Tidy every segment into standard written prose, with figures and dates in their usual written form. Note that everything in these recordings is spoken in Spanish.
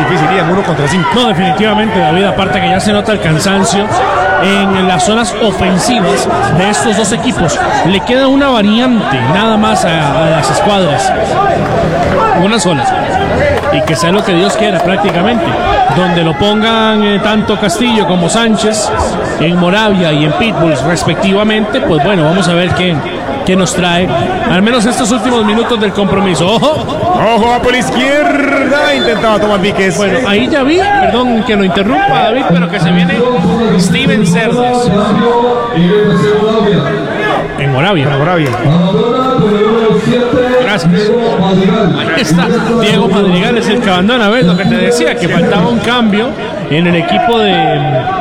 difícil en 1 contra 5. No, definitivamente, David, aparte que ya se nota el cansancio en las zonas ofensivas de estos dos equipos. Le queda una variante nada más a las escuadras, una sola, y que sea lo que Dios quiera prácticamente, donde lo pongan tanto Castillo como Sánchez en Moravia y en Pitbulls respectivamente. Pues bueno, vamos a ver qué nos trae al menos estos últimos minutos del compromiso. Ojo, va por la izquierda, intentaba tomar Víquez. Bueno, ahí ya vi, perdón que lo interrumpa, David, pero que se viene Steven Cerdas en Moravia. Gracias. Ahí está Diego Madrigal, es el que abandona. ¿Ves lo que te decía? Que faltaba un cambio en el equipo de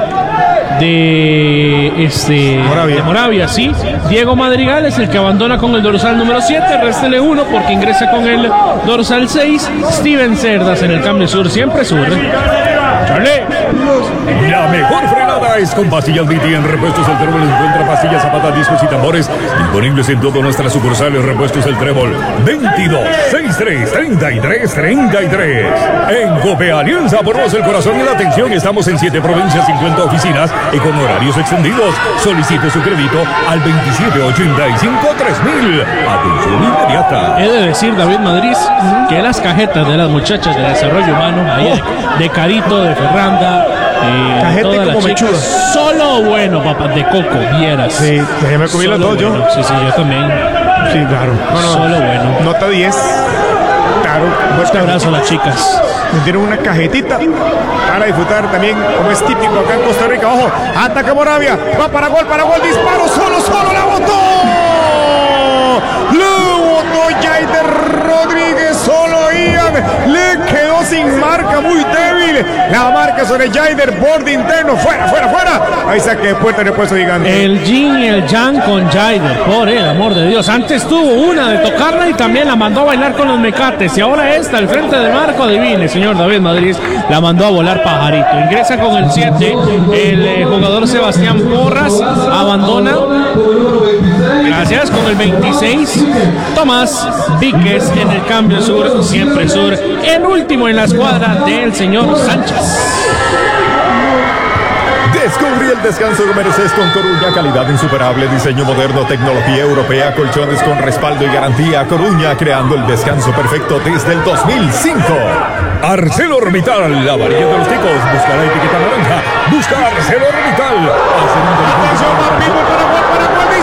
Moravia, sí. Diego Madrigal es el que abandona con el dorsal número 7, réstele 1 porque ingresa con el dorsal 6. Steven Cerdas en el cambio sur, siempre sur. ¡Chale! La mejor frenada es con pastillas BT en Repuestos El Trébol. Encuentra pastillas, zapatas, discos y tambores disponibles en todas nuestras sucursales. Repuestos El Trébol 22 63 33 33. En Cope Alianza, por vos el corazón y la atención. Estamos en 7 provincias, 50 oficinas y con horarios extendidos. Solicite su crédito al 2785-3000. Atención inmediata. He de decir, David Madrid, que las cajetas de las muchachas de desarrollo humano, ahí de Carito, de Ferranda, cajete como mechuda. Solo bueno, papá, de coco, vieras. Sí, ya me comí los dos yo. Sí, yo también. Sí, claro. Solo bueno. Nota 10. Claro. Fuerte abrazo a las chicas. Me dieron una cajetita para disfrutar también, como es típico acá en Costa Rica. Ojo, ataca Moravia. Va para gol, disparo, solo, la botó. Lo botó Jaider Rodríguez, solo Ian. Le quedó sin marca, muy débil. La marca sobre Jaider, borde interno, fuera. Ahí saque de puerta en el puesto gigante. El yin y el yang con Jaider, por el amor de Dios. Antes tuvo una de tocarla y también la mandó a bailar con los mecates. Y ahora esta, al frente del marco, adivine, señor David Madrid, la mandó a volar pajarito. Ingresa con el 7, el jugador Sebastián Porras, abandona. Gracias, con el 26, Tomás Víquez en el cambio sur, siempre sur. El último en la escuadra del señor Sánchez. Descubrí el descanso que mereces con Coruña, calidad insuperable, diseño moderno, tecnología europea, colchones con respaldo y garantía. Coruña, creando el descanso perfecto desde el 2005. ArcelorMittal, la varilla de los ticos. Busca la etiqueta naranja. Busca ArcelorMittal. Atención, va Pitbull para gol,